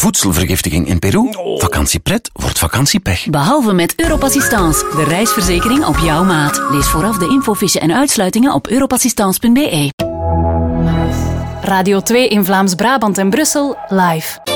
voedselvergiftiging in Peru. Vakantiepret wordt vakantiepech. Behalve met Europassistance, de reisverzekering op jouw maat. Lees vooraf de infofiche en uitsluitingen op europassistance.be. Radio 2 in Vlaams-Brabant en Brussel, live.